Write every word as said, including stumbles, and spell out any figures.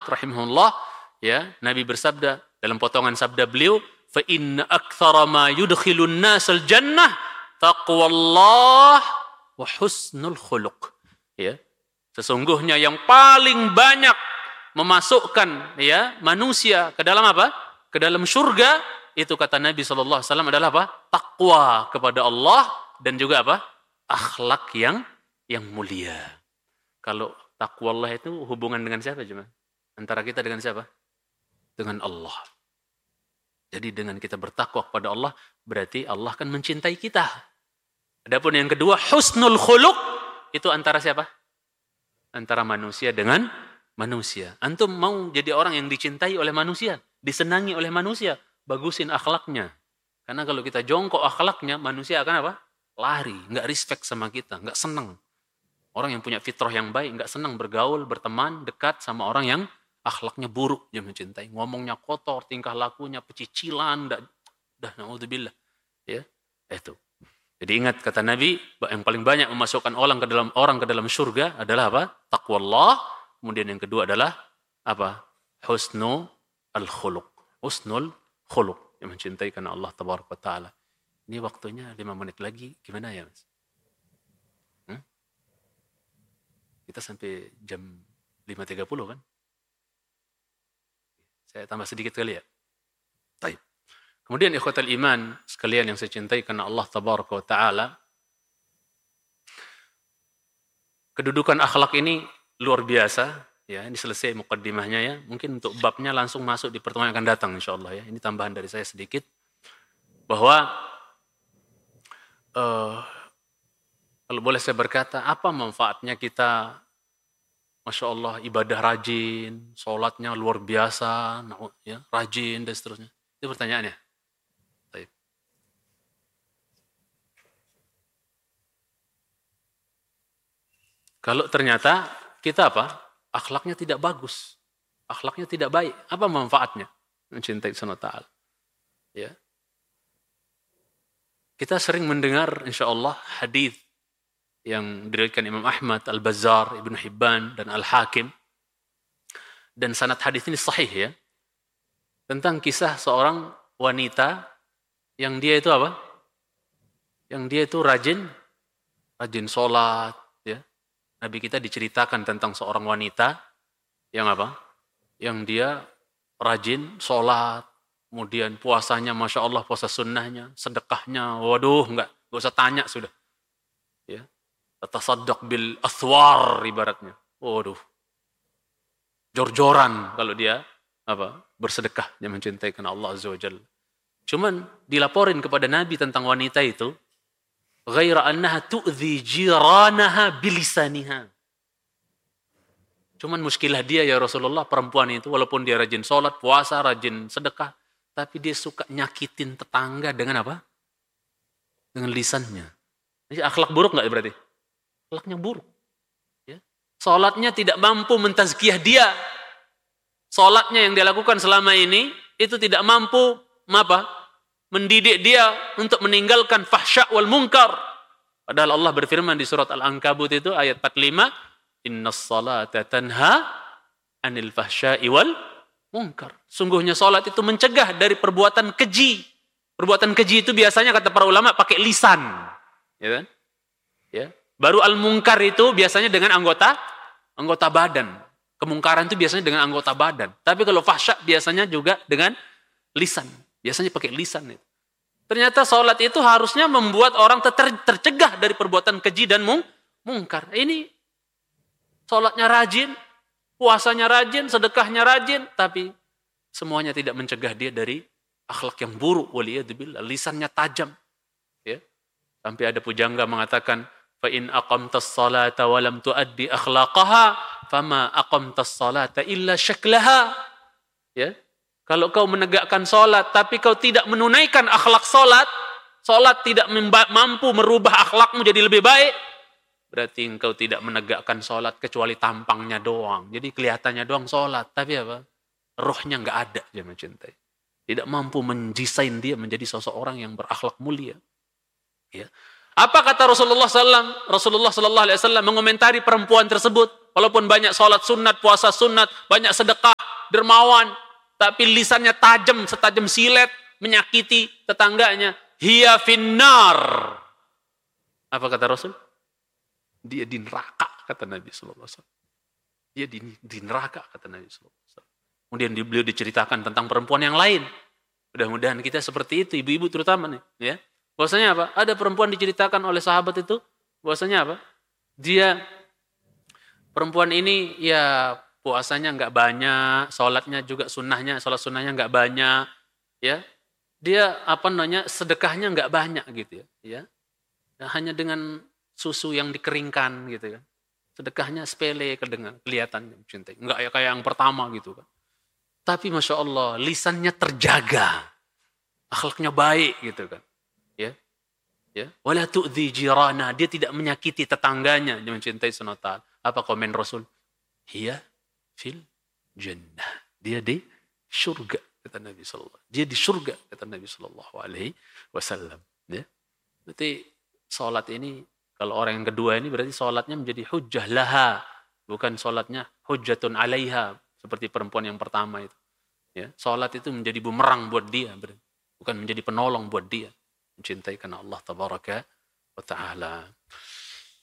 rahimahullah, ya, Nabi bersabda dalam potongan sabda beliau, fa inna aktsara ma yudkhilun nasal jannah taqwallah wa husnul khuluq. Ya. Sesungguhnya yang paling banyak memasukkan, ya, manusia ke dalam apa? Ke dalam surga, itu kata Nabi sallallahu alaihi wasallam adalah apa? Takwa kepada Allah dan juga apa? Akhlak yang yang mulia. Kalau takwa Allah itu hubungan dengan siapa, cuma? Antara kita dengan siapa? Dengan Allah. Jadi dengan kita bertakwa kepada Allah, berarti Allah akan mencintai kita. Adapun yang kedua, husnul khuluq, itu antara siapa? Antara manusia dengan manusia. Antum mau jadi orang yang dicintai oleh manusia, disenangi oleh manusia, bagusin akhlaknya. Karena kalau kita jongkok akhlaknya, manusia akan apa? Lari, nggak respect sama kita, nggak senang. Orang yang punya fitrah yang baik nggak senang bergaul, berteman, dekat sama orang yang akhlaknya buruk, dia mencintai. Ngomongnya kotor, tingkah lakunya pecicilan, dah, dah naudzubillah. Ya, itu. Jadi ingat kata Nabi, yang paling banyak memasukkan orang ke dalam orang ke dalam surga adalah apa? Taqwa Allah. Kemudian yang kedua adalah apa? Husnul al-khuluq. Husnul khuluq, yang mencintai karena Allah tabaraka wa taala. Ini waktunya lima menit lagi, gimana ya, Mas? Hmm? Kita sampai jam lima tiga puluh kan? Saya tambah sedikit kali ya. Baik. Kemudian ikhwatal iman sekalian yang saya cintai karena Allah tabaraka wa taala. Kedudukan akhlak ini luar biasa, ya. Ini selesai mukaddimahnya, ya. Mungkin untuk babnya langsung masuk di pertemuan yang akan datang insyaallah, ya. Ini tambahan dari saya sedikit bahwa uh, kalau boleh saya berkata, apa manfaatnya kita Masya Allah ibadah rajin, sholatnya luar biasa, ya, rajin dan seterusnya. Itu pertanyaannya. Baik. Kalau ternyata kita apa? Akhlaknya tidak bagus, akhlaknya tidak baik, apa manfaatnya mencintai Subhanahu wa taala? Ya. Kita sering mendengar insya Allah hadis yang diriwayatkan Imam Ahmad, Al-Bazzar, Ibnu Hibban, dan Al-Hakim. Dan sanad hadis ini sahih, ya. Tentang kisah seorang wanita yang dia itu apa? Yang dia itu rajin, rajin sholat, ya. Nabi kita diceritakan tentang seorang wanita yang apa? Yang dia rajin sholat, kemudian puasanya, Masya Allah, puasa sunnahnya, sedekahnya, waduh, enggak, enggak usah tanya sudah. Ya. Tasaddaq bil athwar ibaratnya. Waduh. Jor-joran kalau dia apa? Bersedekah, dia mencintai karena Allah Azza wa Jalla. Cuman dilaporin kepada Nabi tentang wanita itu, ghaira annaha tu'dhi jiranaha bilisaniha. Cuman muskilah dia ya Rasulullah, perempuan itu walaupun dia rajin sholat, puasa, rajin sedekah, tapi dia suka nyakitin tetangga dengan apa? Dengan lisannya. Ini akhlak buruk enggak berarti? Akhlaknya buruk. Ya. Sholatnya tidak mampu mentazkiyah dia. Sholatnya yang dia lakukan selama ini, itu tidak mampu apa? Mendidik dia untuk meninggalkan fahsya wal munkar. Padahal Allah berfirman di surat Al-Ankabut itu ayat empat puluh lima, innas salata tanha anil fahsya'i wal munkar. Sungguhnya sholat itu mencegah dari perbuatan keji. Perbuatan keji itu biasanya kata para ulama pakai lisan. Ya kan? Ya. Baru al-munkar itu biasanya dengan anggota anggota badan. Kemungkaran itu biasanya dengan anggota badan. Tapi kalau fahsya biasanya juga dengan lisan. Biasanya pakai lisan itu. Ternyata sholat itu harusnya membuat orang ter tercegah dari perbuatan keji dan mung mungkar. Ini sholatnya rajin, puasanya rajin, sedekahnya rajin, tapi semuanya tidak mencegah dia dari akhlak yang buruk. Waliyadzubillah, lisannya tajam. Ya. Sampai ada pujangga mengatakan, fa in aqamtas salata wa lam tuaddi akhlaqaha fama aqamtas salata illa syaklaha. Ya. Kalau kau menegakkan salat tapi kau tidak menunaikan akhlak salat, salat tidak mampu merubah akhlakmu jadi lebih baik, berarti engkau tidak menegakkan salat kecuali tampangnya doang. Jadi kelihatannya doang salat, tapi apa? Rohnya enggak ada dia mencintai. Tidak mampu mendesain dia menjadi seseorang yang berakhlak mulia. Ya. Apa kata Rasulullah sallallahu alaihi wasallam? Rasulullah sallallahu alaihi wasallam mengomentari perempuan tersebut. Walaupun banyak sholat sunat, puasa sunat, banyak sedekah, dermawan, tapi lisannya tajam, setajam silet, menyakiti tetangganya. Hiya finnar. Apa kata Rasul? Dia di neraka, kata Nabi sallallahu alaihi wasallam. Dia di, di neraka, kata Nabi sallallahu alaihi wasallam. Kemudian beliau diceritakan tentang perempuan yang lain. Mudah-mudahan kita seperti itu, ibu-ibu terutama nih, ya. Bahwasanya apa? Ada perempuan diceritakan oleh sahabat itu, bahwasanya apa? Dia perempuan ini ya puasanya nggak banyak, sholatnya juga sunnahnya, sholat sunnahnya nggak banyak, ya. Dia apa namanya sedekahnya nggak banyak gitu ya, ya. Ya, hanya dengan susu yang dikeringkan gitu kan. Sedekahnya sepele kedengar, kelihatannya mencintai. Nggak ya kayak yang pertama gitu kan. Tapi Masya Allah, lisannya terjaga. Akhlaknya baik gitu kan. Ya. Ya. Wala tu'dhi jirana. Dia tidak menyakiti tetangganya. Dia mencintai sunatan. Apa komen Rasul? Hiya fil jannah. Dia di surga, kata Nabi sallallahu alaihi wasallam. Dia di surga, kata Nabi sallallahu alaihi wasallam. Ya. Berarti sholat ini, kalau orang yang kedua ini berarti sholatnya menjadi hujjah laha. Bukan sholatnya hujjatun alaiha. Seperti perempuan yang pertama itu. Ya, sholat itu menjadi bumerang buat dia. Bukan menjadi penolong buat dia. Mencintai karena Allah tabaraka wa ta'ala.